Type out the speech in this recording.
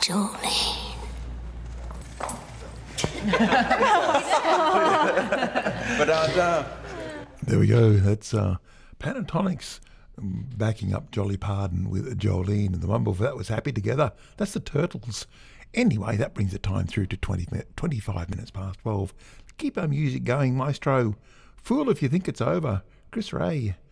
Jolene. There we go. That's Pentatonics backing up Jolly Pardon with Jolene, and the one before that was Happy Together. That's the Turtles. Anyway, that brings the time through to 25 minutes past 12. Keep our music going, maestro. Fool if you think it's over. Chris Ray.